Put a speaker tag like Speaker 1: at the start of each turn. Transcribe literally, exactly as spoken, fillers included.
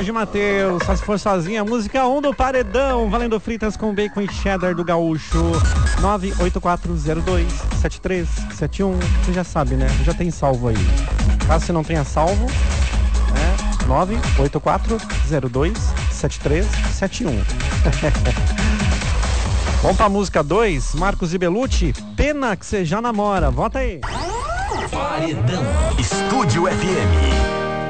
Speaker 1: Jorge Mateus, só se for sozinha, música um do Paredão, valendo fritas com bacon e cheddar do Gaúcho. Nove oito quatro zero dois sete três sete um. Você já sabe, né? Já tem salvo aí. Caso você não tenha salvo, é nove oito quatro zero dois sete três sete um. Vamos pra música dois, Marcos e Belucci, Pena que você já namora. Vota aí.
Speaker 2: Paredão Estúdio F M.